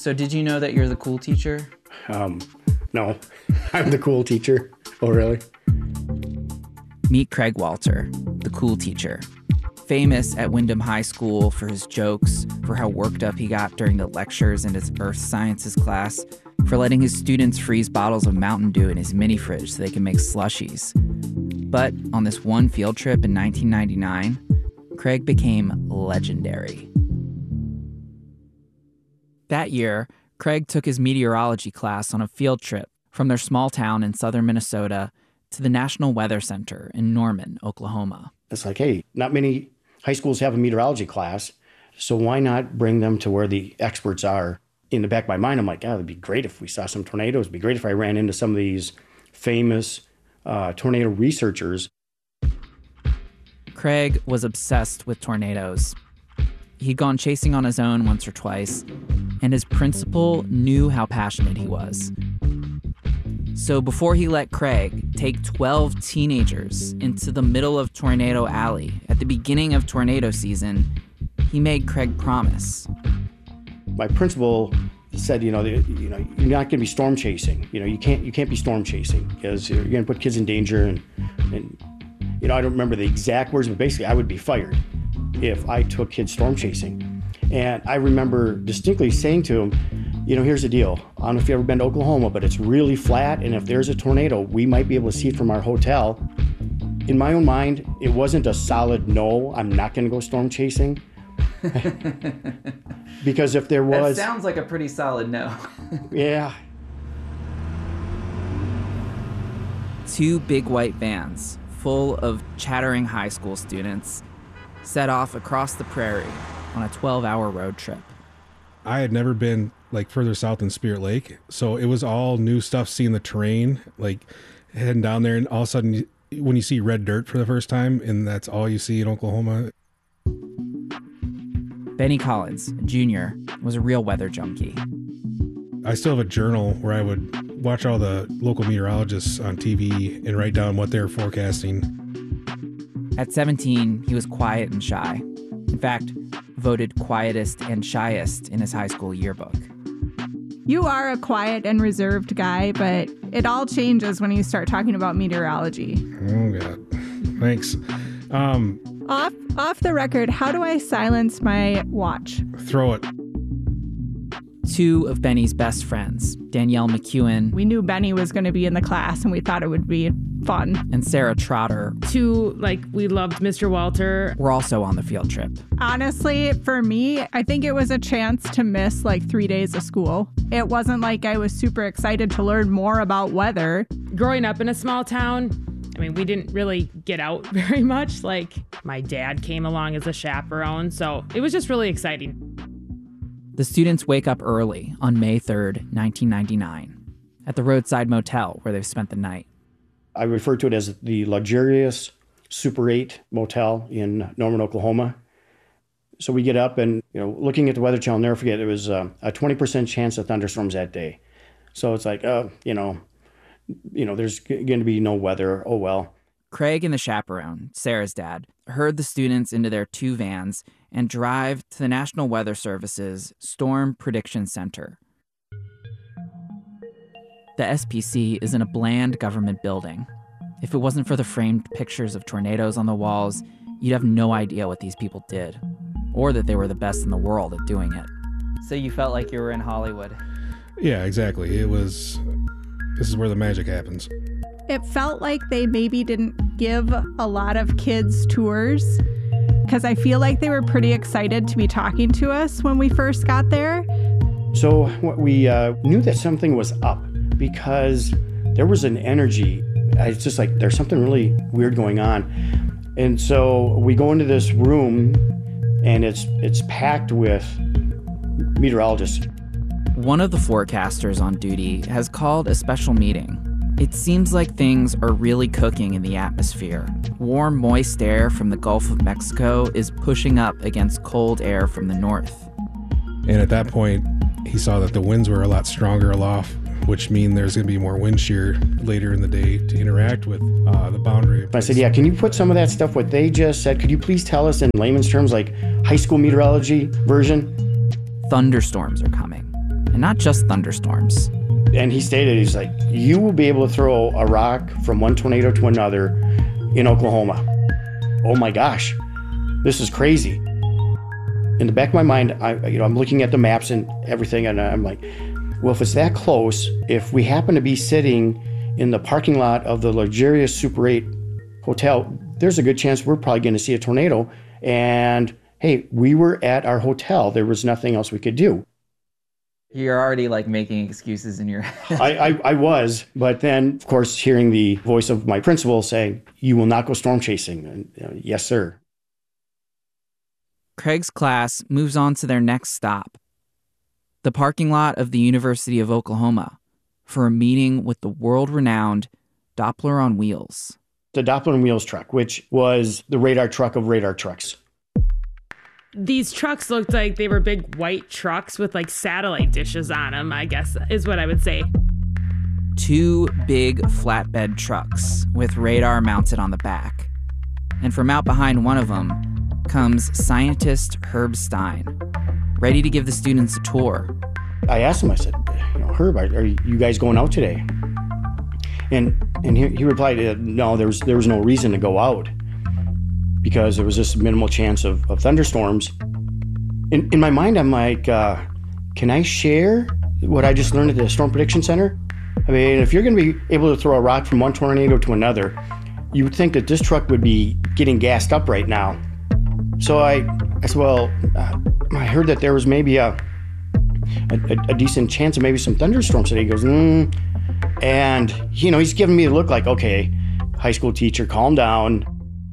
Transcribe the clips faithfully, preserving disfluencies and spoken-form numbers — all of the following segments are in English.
So did you know that you're the cool teacher? Um, no, I'm the cool teacher. Oh, really? Meet Craig Walter, the cool teacher. Famous at Windham High School for his jokes, for how worked up he got during the lectures in his earth sciences class, for letting his students freeze bottles of Mountain Dew in his mini fridge so they can make slushies. But on this one field trip in nineteen ninety-nine, Craig became legendary. That year, Craig took his meteorology class on a field trip from their small town in southern Minnesota to the National Weather Center in Norman, Oklahoma. It's like, hey, not many high schools have a meteorology class, so why not bring them to where the experts are? In the back of my mind, I'm like, oh, it'd be great if we saw some tornadoes. It'd be great if I ran into some of these famous uh, tornado researchers. Craig was obsessed with tornadoes. He'd gone chasing on his own once or twice, and his principal knew how passionate he was. So before he let Craig take twelve teenagers into the middle of Tornado Alley at the beginning of tornado season, he made Craig promise. My principal said, you know, the, you know, you're not going to be storm chasing. You know, you can't you can't be storm chasing because you're going to put kids in danger. And, and, you know, I don't remember the exact words, but basically I would be fired if I took kids storm chasing. And I remember distinctly saying to him, you know, here's the deal. I don't know if you've ever been to Oklahoma, but it's really flat. And if there's a tornado, we might be able to see it from our hotel. In my own mind, it wasn't a solid no, I'm not going to go storm chasing. Because if there was... That sounds like a pretty solid no. Yeah. Two big white vans full of chattering high school students set off across the prairie on a twelve-hour road trip. I had never been like further south than Spirit Lake, so it was all new stuff, seeing the terrain, like heading down there, and all of a sudden when you see red dirt for the first time, and that's all you see in Oklahoma. Benny Collins, Junior, was a real weather junkie. I still have a journal where I would watch all the local meteorologists on T V and write down what they were forecasting. At seventeen, he was quiet and shy. In fact, voted quietest and shyest in his high school yearbook. You are a quiet and reserved guy, but it all changes when you start talking about meteorology. Oh, God. Thanks. Um, off, off the record, how do I silence my watch? Throw it. Two of Benny's best friends, Danielle McEwen. We knew Benny was going to be in the class, and we thought it would be fun. And Sarah Trotter. Two, like, we loved Mister Walter. Were also on the field trip. Honestly, for me, I think it was a chance to miss, like, three days of school. It wasn't like I was super excited to learn more about weather. Growing up in a small town, I mean, we didn't really get out very much. Like, my dad came along as a chaperone, so it was just really exciting. The students wake up early on May third, nineteen ninety-nine, at the roadside motel where they've spent the night. I refer to it as the luxurious Super eight motel in Norman, Oklahoma. So we get up and, you know, looking at the Weather Channel, I'll never forget, it was uh, a twenty percent chance of thunderstorms that day. So it's like, uh, you know, you know, there's g- going to be no weather. Oh, well. Craig and the chaperone, Sarah's dad, herd the students into their two vans and drive to the National Weather Service's Storm Prediction Center. The S P C is in a bland government building. If it wasn't for the framed pictures of tornadoes on the walls, you'd have no idea what these people did, or that they were the best in the world at doing it. So you felt like you were in Hollywood. Yeah, exactly. It was, this is where the magic happens. It felt like they maybe didn't give a lot of kids tours, because I feel like they were pretty excited to be talking to us when we first got there. So we uh, knew that something was up because there was an energy. It's just like there's something really weird going on. And so we go into this room and it's it's packed with meteorologists. One of the forecasters on duty has called a special meeting. It seems like things are really cooking in the atmosphere. Warm, moist air from the Gulf of Mexico is pushing up against cold air from the north. And at that point, he saw that the winds were a lot stronger aloft, which means there's going to be more wind shear later in the day to interact with uh, the boundary. I said, yeah, can you put some of that stuff, what they just said, could you please tell us in layman's terms, like high school meteorology version? Thunderstorms are coming. and not just thunderstorms. And he stated, he's like, you will be able to throw a rock from one tornado to another in Oklahoma. Oh my gosh, this is crazy. In the back of my mind, I, you know, I'm looking at the maps and everything, and I'm like, well, if it's that close, if we happen to be sitting in the parking lot of the luxurious Super eight hotel, there's a good chance we're probably going to see a tornado. And hey, we were at our hotel. There was nothing else we could do. You're already like making excuses in your head. I, I, I was, but then, of course, hearing the voice of my principal saying, you will not go storm chasing. And, you know, yes, sir. Craig's class moves on to their next stop, the parking lot of the University of Oklahoma, for a meeting with the world-renowned Doppler on Wheels. The Doppler on Wheels truck, which was the radar truck of radar trucks. These trucks looked like they were big white trucks with like satellite dishes on them, I guess is what I would say. Two big flatbed trucks with radar mounted on the back. And from out behind one of them comes scientist Herb Stein, ready to give the students a tour. I asked him, I said, you know, Herb, are, are you guys going out today? And and he, he replied, no, there was, there was no reason to go out, because there was this minimal chance of, of thunderstorms. In, in my mind, I'm like, uh, can I share what I just learned at the Storm Prediction Center? I mean, if you're going to be able to throw a rock from one tornado to another, you would think that this truck would be getting gassed up right now. So I, I said, well, uh, I heard that there was maybe a, a, a decent chance of maybe some thunderstorms today. He goes, mm. And, you know, he's giving me a look like, okay, high school teacher, calm down.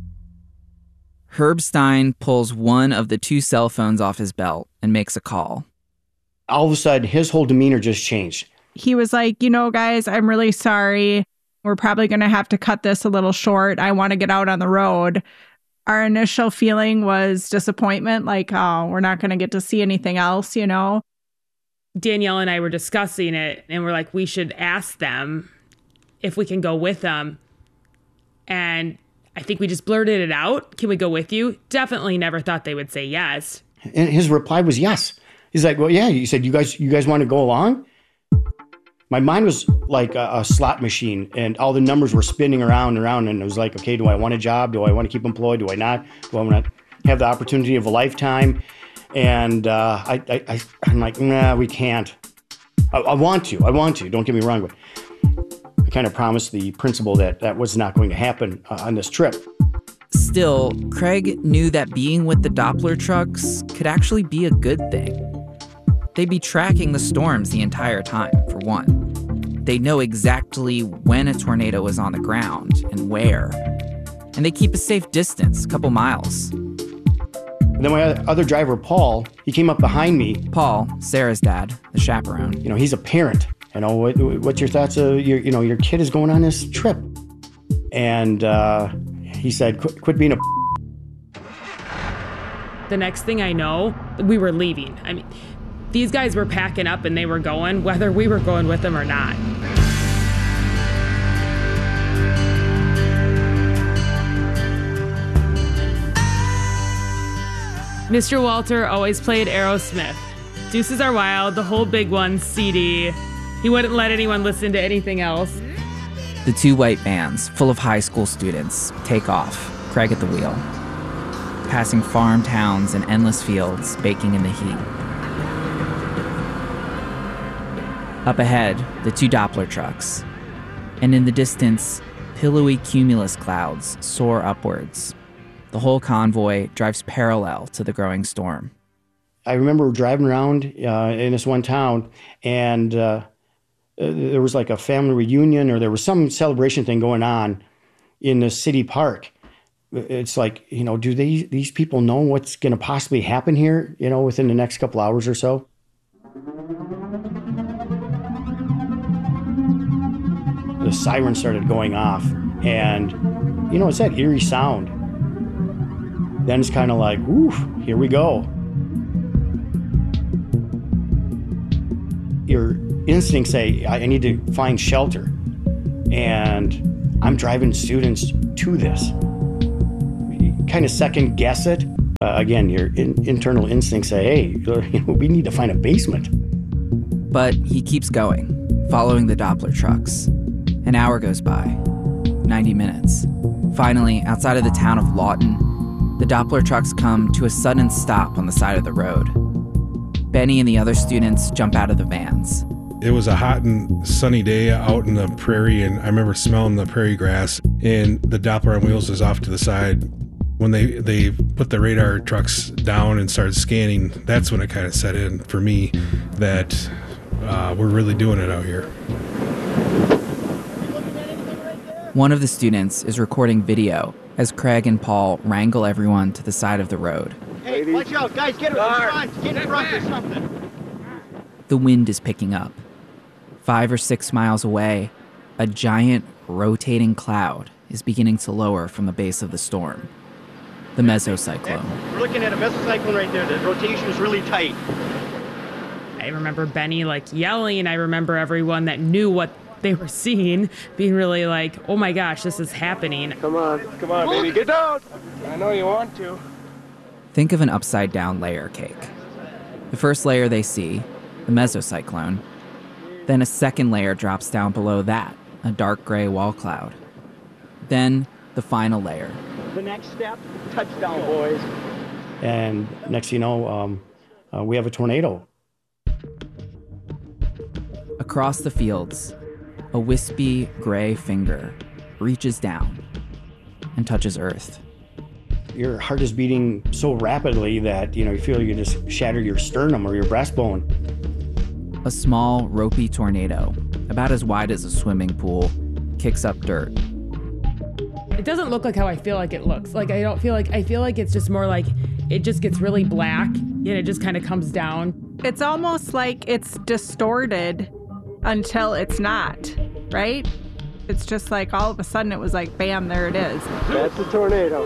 Herb Stein pulls one of the two cell phones off his belt and makes a call. All of a sudden, his whole demeanor just changed. He was like, you know, guys, I'm really sorry. We're probably going to have to cut this a little short. I want to get out on the road. Our initial feeling was disappointment, like, oh, we're not going to get to see anything else, you know? Danielle and I were discussing it, and we're like, we should ask them if we can go with them. And I think we just blurted it out. Can we go with you? Definitely never thought they would say yes. And his reply was yes. He's like, well, yeah, you said, you guys, you guys want to go along? My mind was like a, a slot machine, and all the numbers were spinning around and around. And it was like, okay, do I want a job? Do I want to keep employed? Do I not? Do I want to have the opportunity of a lifetime? And uh, I, I, I, I'm like, nah, we can't. I, I want to. I want to. Don't get me wrong, but I kind of promised the principal that that was not going to happen uh, on this trip. Still, Craig knew that being with the Doppler trucks could actually be a good thing. They'd be tracking the storms the entire time, for one. They'd know exactly when a tornado was on the ground and where. And they keep a safe distance, a couple miles. And then my other driver, Paul, he came up behind me. Paul, Sarah's dad, the chaperone. You know, he's a parent. You know, what, what's your thoughts of your, you know, your kid is going on this trip? And uh, he said, quit, quit being a. The next thing I know, we were leaving. I mean, these guys were packing up and they were going, whether we were going with them or not. Mister Walter always played Aerosmith. Deuces Are Wild, the whole Big Ones C D. He wouldn't let anyone listen to anything else. The two white vans, full of high school students, take off, Craig at the wheel, passing farm towns and endless fields baking in the heat. Up ahead, the two Doppler trucks. And in the distance, pillowy cumulus clouds soar upwards. The whole convoy drives parallel to the growing storm. I remember driving around uh, in this one town, and uh, there was like a family reunion, or there was some celebration thing going on in the city park. It's like, you know, do they, these people know what's going to possibly happen here, you know, within the next couple hours or so? The siren started going off, and, you know, it's that eerie sound. Then it's kind of like, oof, here we go. Your instincts say, I need to find shelter. And I'm driving students to this. You kind of second guess it. Uh, again, your in- internal instincts say, hey, you know, we need to find a basement. But he keeps going, following the Doppler trucks. An hour goes by, ninety minutes. Finally, outside of the town of Lawton, the Doppler trucks come to a sudden stop on the side of the road. Benny and the other students jump out of the vans. It was a hot and sunny day out in the prairie, and I remember smelling the prairie grass, and the Doppler on wheels is off to the side. When they, they put the radar trucks down and started scanning, that's when it kind of set in for me that uh, we're really doing it out here. One of the students is recording video as Craig and Paul wrangle everyone to the side of the road. Hey, watch out, guys, get in front, get in front or something. The wind is picking up. Five or six miles away, a giant rotating cloud is beginning to lower from the base of the storm. The mesocyclone. We're looking at a mesocyclone right there. The rotation is really tight. I remember Benny like yelling. I remember everyone that knew what they were seeing being really like, oh my gosh, this is happening. Come on, come on, baby, get down. I know you want to. Think of an upside down layer cake. The first layer they see, the mesocyclone. Then a second layer drops down below that, a dark gray wall cloud. Then the final layer. The next step, touchdown, boys. And next thing you know, um, uh, we have a tornado. Across the fields, a wispy gray finger reaches down and touches earth. Your heart is beating so rapidly that, you know, you feel you just shatter your sternum or your breastbone. A small, ropey tornado, about as wide as a swimming pool, kicks up dirt. It doesn't look like how I feel like it looks. Like, I don't feel like, I feel like it's just more like it just gets really black and it just kind of comes down. It's almost like it's distorted until it's not, right? It's just like all of a sudden it was like, bam, there it is. That's a tornado.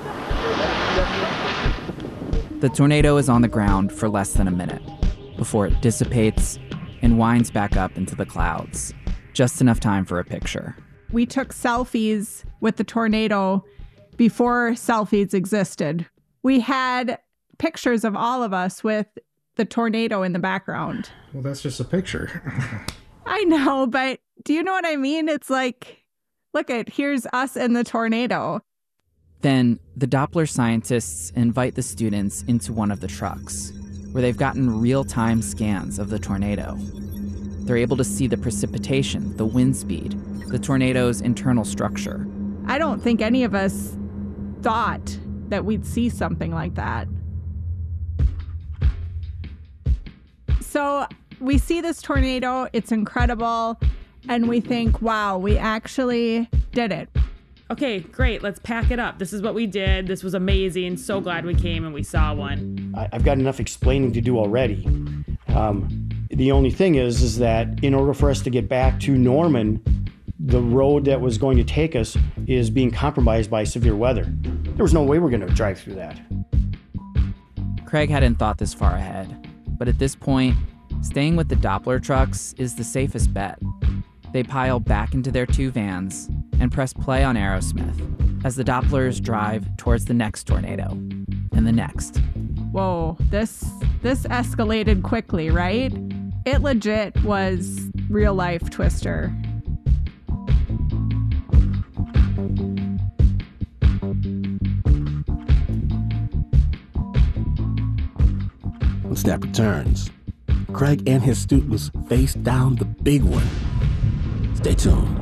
The tornado is on the ground for less than a minute before it dissipates and winds back up into the clouds. Just enough time for a picture. We took selfies with the tornado before selfies existed. We had pictures of all of us with the tornado in the background. Well, that's just a picture. I know, but do you know what I mean? It's like, look at, here's us in the tornado. Then the Doppler scientists invite the students into one of the trucks, where they've gotten real-time scans of the tornado. They're able to see the precipitation, the wind speed, the tornado's internal structure. I don't think any of us thought that we'd see something like that. So we see this tornado, it's incredible, and we think, wow, we actually did it. Okay, great, let's pack it up. This is what we did. This was amazing. So glad we came and we saw one. I, I've got enough explaining to do already. Um, the only thing is, is that in order for us to get back to Norman, the road that was going to take us is being compromised by severe weather. There was no way we're going to drive through that. Craig hadn't thought this far ahead, but at this point, staying with the Doppler trucks is the safest bet. They pile back into their two vans and press play on Aerosmith as the Dopplers drive towards the next tornado and the next. Whoa, this this escalated quickly, right? It legit was real life Twister. When Snap returns, Craig and his students face down the big one. Stay tuned.